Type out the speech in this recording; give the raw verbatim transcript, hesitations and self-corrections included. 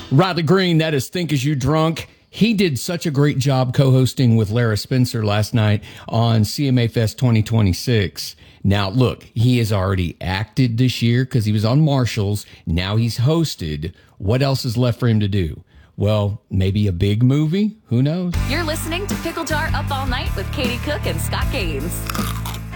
Riley Green, that is Think As You Drunk. He did such a great job co-hosting with Lara Spencer last night on C M A Fest twenty twenty-six. Now, look, he has already acted this year because he was on Marshall's. Now he's hosted. What else is left for him to do? Well, maybe a big movie? Who knows? You're listening to Pickle Jar Up All Night with Katie Cook and Scott Gaines.